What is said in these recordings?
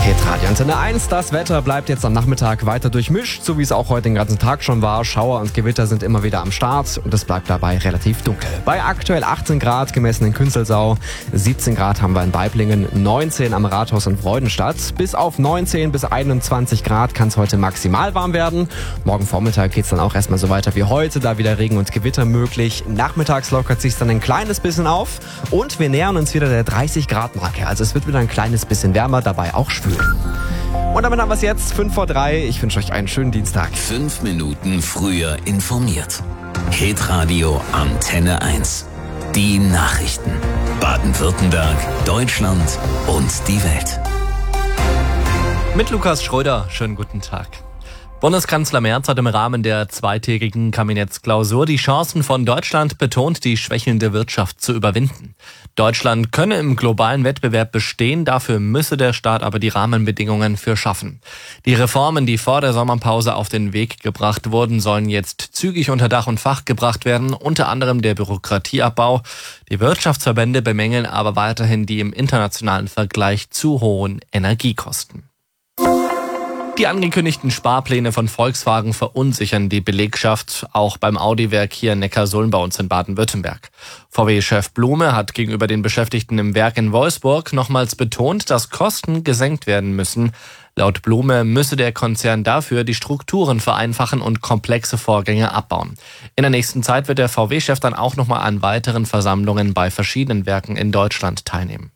Hitradio Antenne 1, das Wetter bleibt jetzt am Nachmittag weiter durchmischt, so wie es auch heute den ganzen Tag schon war. Schauer und Gewitter sind immer wieder am Start und es bleibt dabei relativ dunkel. Bei aktuell 18 Grad gemessen in Künzelsau, 17 Grad haben wir in Weiblingen, 19 am Rathaus in Freudenstadt. Bis auf 19 bis 21 Grad kann es heute maximal warm werden. Morgen Vormittag geht es dann auch erstmal so weiter wie heute, da wieder Regen und Gewitter möglich. Nachmittags lockert sich dann ein kleines bisschen auf und wir nähern uns wieder der 30 Grad Marke. Also es wird wieder ein kleines bisschen wärmer, dabei auch schwül. Und damit haben wir es jetzt, 5:03. Ich wünsche euch einen schönen Dienstag. 5 Minuten früher informiert. Hitradio Antenne 1. Die Nachrichten. Baden-Württemberg, Deutschland und die Welt. Mit Lukas Schröder, schönen guten Tag. Bundeskanzler Merz hat im Rahmen der zweitägigen Kabinettsklausur die Chancen von Deutschland betont, die schwächelnde Wirtschaft zu überwinden. Deutschland könne im globalen Wettbewerb bestehen, dafür müsse der Staat aber die Rahmenbedingungen für schaffen. Die Reformen, die vor der Sommerpause auf den Weg gebracht wurden, sollen jetzt zügig unter Dach und Fach gebracht werden, unter anderem der Bürokratieabbau. Die Wirtschaftsverbände bemängeln aber weiterhin die im internationalen Vergleich zu hohen Energiekosten. Die angekündigten Sparpläne von Volkswagen verunsichern die Belegschaft, auch beim Audi-Werk hier in Neckarsulm bei uns in Baden-Württemberg. VW-Chef Blume hat gegenüber den Beschäftigten im Werk in Wolfsburg nochmals betont, dass Kosten gesenkt werden müssen. Laut Blume müsse der Konzern dafür die Strukturen vereinfachen und komplexe Vorgänge abbauen. In der nächsten Zeit wird der VW-Chef dann auch nochmal an weiteren Versammlungen bei verschiedenen Werken in Deutschland teilnehmen.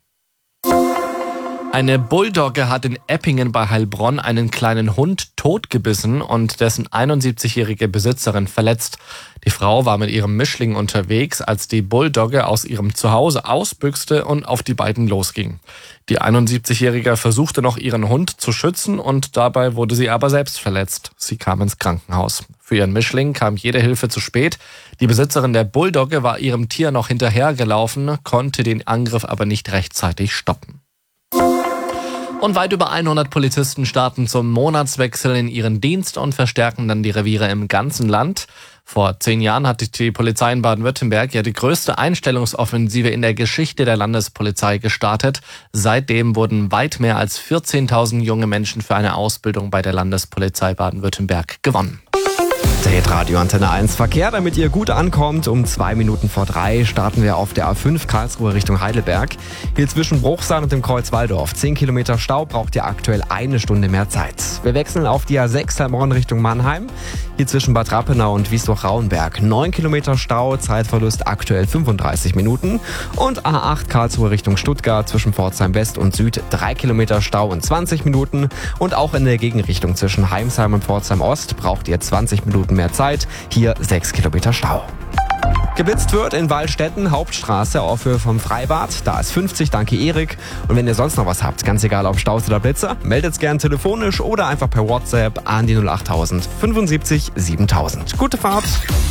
Eine Bulldogge hat in Eppingen bei Heilbronn einen kleinen Hund totgebissen und dessen 71-jährige Besitzerin verletzt. Die Frau war mit ihrem Mischling unterwegs, als die Bulldogge aus ihrem Zuhause ausbüchste und auf die beiden losging. Die 71-jährige versuchte noch, ihren Hund zu schützen und dabei wurde sie aber selbst verletzt. Sie kam ins Krankenhaus. Für ihren Mischling kam jede Hilfe zu spät. Die Besitzerin der Bulldogge war ihrem Tier noch hinterhergelaufen, konnte den Angriff aber nicht rechtzeitig stoppen. Und weit über 100 Polizisten starten zum Monatswechsel in ihren Dienst und verstärken dann die Reviere im ganzen Land. Vor 10 Jahren hatte die Polizei in Baden-Württemberg ja die größte Einstellungsoffensive in der Geschichte der Landespolizei gestartet. Seitdem wurden weit mehr als 14.000 junge Menschen für eine Ausbildung bei der Landespolizei Baden-Württemberg gewonnen. Der Hitradio Antenne 1 Verkehr, damit ihr gut ankommt. Um 2 Minuten vor 3 starten wir auf der A5 Karlsruhe Richtung Heidelberg. Hier zwischen Bruchsal und dem Kreuz Walldorf. 10 Kilometer Stau, braucht ihr aktuell 1 Stunde mehr Zeit. Wir wechseln auf die A6 Heilbronn Richtung Mannheim. Hier zwischen Bad Rappenau und Wiesloch-Rauenberg. 9 Kilometer Stau, Zeitverlust aktuell 35 Minuten. Und A8 Karlsruhe Richtung Stuttgart zwischen Pforzheim West und Süd. 3 Kilometer Stau und 20 Minuten. Und auch in der Gegenrichtung zwischen Heimsheim und Pforzheim Ost braucht ihr 20 Minuten mehr Zeit. Hier 6 Kilometer Stau. Geblitzt wird in Waldstätten, Hauptstraße, Aufhöhe vom Freibad. Da ist 50, danke Erik. Und wenn ihr sonst noch was habt, ganz egal ob Staus oder Blitzer, meldet's gern telefonisch oder einfach per WhatsApp an die 08000 75 7000. Gute Fahrt!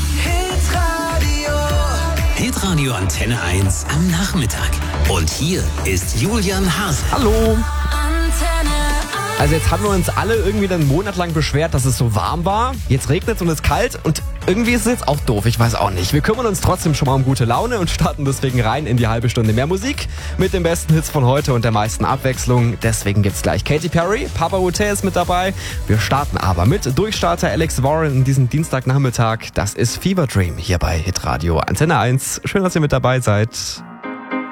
Hitradio Antenne 1 am Nachmittag. Und hier ist Julian Haas. Hallo! Also jetzt haben wir uns alle irgendwie einen Monat lang beschwert, dass es so warm war. Jetzt regnet es und es ist kalt und irgendwie ist es jetzt auch doof, ich weiß auch nicht. Wir kümmern uns trotzdem schon mal um gute Laune und starten deswegen rein in die halbe Stunde mehr Musik mit den besten Hits von heute und der meisten Abwechslung. Deswegen gibt's gleich Katy Perry, Papa Hotel ist mit dabei. Wir starten aber mit Durchstarter Alex Warren in diesem Dienstagnachmittag. Das ist Fever Dream hier bei Hitradio Antenne 1. Schön, dass ihr mit dabei seid.